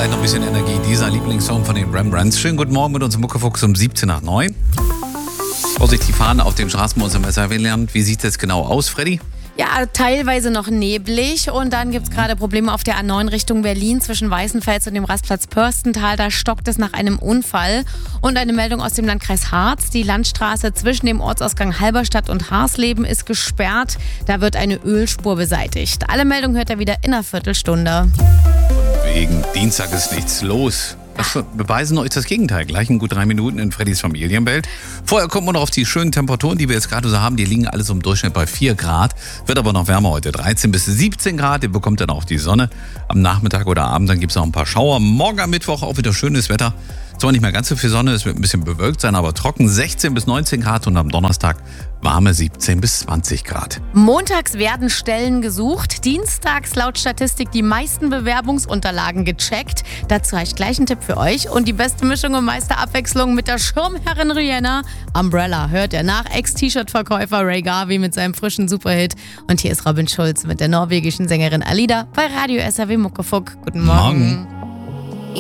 vielleicht noch ein bisschen Energie. Dieser Lieblingssong von den Rembrandts. Schönen guten Morgen mit unserem Muckefuchs um 17 nach 9. Vorsichtig fahren auf den Straßen bei uns im SRW-Land. Wie sieht es genau aus, Freddy? Ja, teilweise noch neblig und dann gibt es gerade Probleme auf der A9 Richtung Berlin zwischen Weißenfels und dem Rastplatz Pörstental. Da stockt es nach einem Unfall. Und eine Meldung aus dem Landkreis Harz. Die Landstraße zwischen dem Ortsausgang Halberstadt und Harsleben ist gesperrt. Da wird eine Ölspur beseitigt. Alle Meldungen hört ihr wieder in einer Viertelstunde. Wegen Dienstag ist nichts los. Das beweisen euch das Gegenteil. Gleich in gut 3 Minuten in Freddys Familienwelt. Vorher kommen wir noch auf die schönen Temperaturen, die wir jetzt gerade so haben. Die liegen alles im Durchschnitt bei 4 Grad. Wird aber noch wärmer heute. 13 bis 17 Grad. Ihr bekommt dann auch die Sonne am Nachmittag oder Abend. Dann gibt es noch ein paar Schauer. Morgen am Mittwoch auch wieder schönes Wetter. Zwar nicht mehr ganz so viel Sonne, es wird ein bisschen bewölkt sein, aber trocken 16 bis 19 Grad und am Donnerstag warme 17 bis 20 Grad. Montags werden Stellen gesucht, dienstags laut Statistik die meisten Bewerbungsunterlagen gecheckt. Dazu habe ich gleich einen Tipp für euch und die beste Mischung und meiste Abwechslung mit der Schirmherrin Rihanna. Umbrella hört ihr nach Ex-T-Shirt-Verkäufer Ray Garvey mit seinem frischen Superhit. Und hier ist Robin Schulz mit der norwegischen Sängerin Alida bei Radio SRW Muckefuck. Guten Morgen.